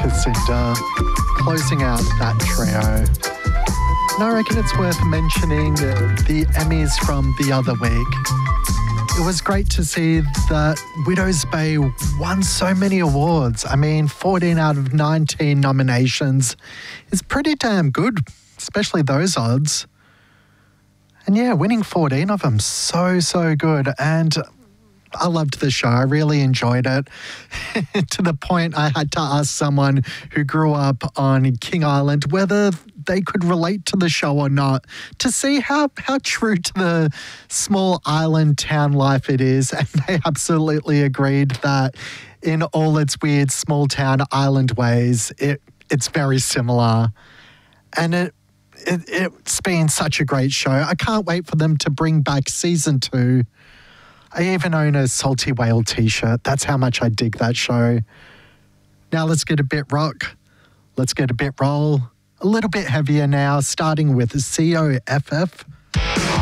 Jacinda, closing out that trio. And I reckon it's worth mentioning the Emmys from the other week. It was great to see that Widow's Bay won so many awards. I mean, 14 out of 19 nominations is pretty damn good, especially those odds. And yeah, winning 14 of them, so good. And I loved the show. I really enjoyed it to the point I had to ask someone who grew up on King Island whether they could relate to the show or not, to see how true to the small island town life it is. And they absolutely agreed that in all its weird small town island ways, it's very similar. And it's been such a great show. I can't wait for them to bring back season 2. I even own a Salty Whale t-shirt. That's how much I dig that show. Now let's get a bit rock. Let's get a bit roll. A little bit heavier now, starting with COFF.